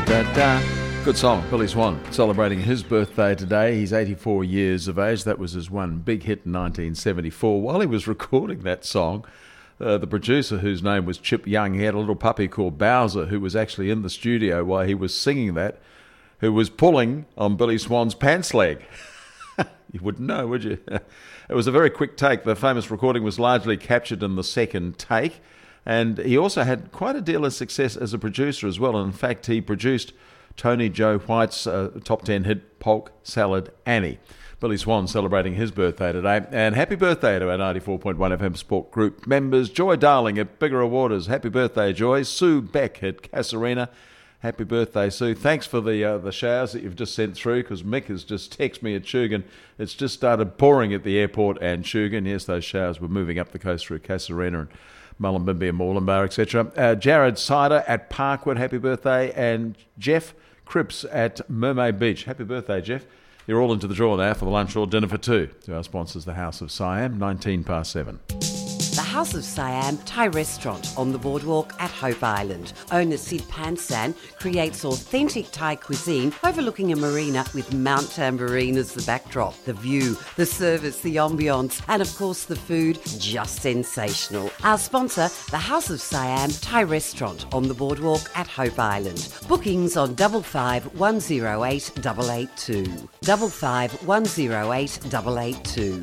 Da-da-da. Good song, Billy Swan, celebrating his birthday today. He's 84 years of age. That was his one big hit in 1974. While he was recording that song, the producer, whose name was Chip Young, he had a little puppy called Bowser who was actually in the studio while he was singing that, who was pulling on Billy Swan's pants leg. You wouldn't know, would you? It was a very quick take. The famous recording was largely captured in the second take. And he also had quite a deal of success as a producer as well. In fact, he produced Tony Joe White's top 10 hit Polk Salad Annie. Billy Swan celebrating his birthday today. And happy birthday to our 94.1 FM Sport Group members. Joy Darling at Bigger Waters. Happy birthday, Joy. Sue Beck at Casuarina. Happy birthday, Sue. Thanks for the showers that you've just sent through, because Mick has just texted me at Shugan. It's just started pouring at the airport and Shugan. Yes, those showers were moving up the coast through Casuarina and Mullumbimby and Moreland, etc. Jared Sider at Parkwood, happy birthday. And Jeff Cripps at Mermaid Beach. Happy birthday, Jeff. You're all into the draw now for the lunch or dinner for two. To our sponsors, the House of Siam, 7:19. The House of Siam Thai restaurant on the boardwalk at Hope Island. Owner Sid Pansan creates authentic Thai cuisine overlooking a marina with Mount Tambourine as the backdrop. The view, the service, the ambience, and of course the food, just sensational. Our sponsor, the House of Siam Thai restaurant on the boardwalk at Hope Island. Bookings on 55 108 882. 55 108 882.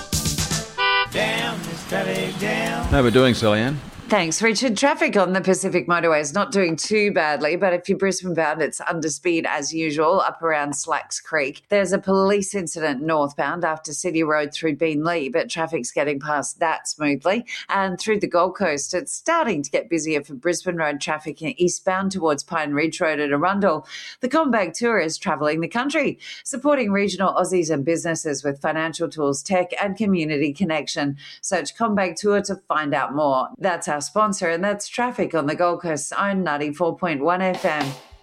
Down, this traffic down. How are we doing, Sally-Ann? Thanks, Richard. Traffic on the Pacific Motorway is not doing too badly, but if you're Brisbane bound, it's under speed as usual up around Slacks Creek. There's a police incident northbound after City Road through Beenleigh, but traffic's getting past that smoothly. And through the Gold Coast, it's starting to get busier for Brisbane Road traffic eastbound towards Pine Ridge Road at Arundel. The CommBank Tour is travelling the country, supporting regional Aussies and businesses with financial tools, tech and community connection. Search CommBank Tour to find out more. That's our sponsor, and that's traffic on the Gold Coast's own 94.1 FM.